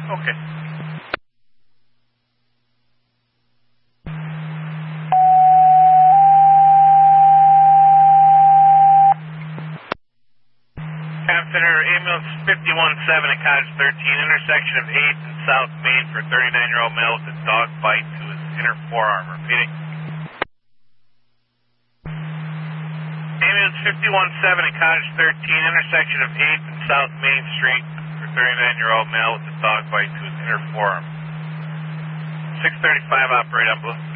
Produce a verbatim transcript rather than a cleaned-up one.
Okay. Cam Center, ambulance fifty-one seven at Cottage thirteen, intersection of eighth and South Main for thirty-nine-year-old male with a dog bite to his inner forearm. Repeating. Ambulance fifty-one seven at Cottage thirteen, intersection of eighth and South Main Street for thirty-nine-year-old male with a dog bite to his inner forearm. six thirty-five, operate ambulance.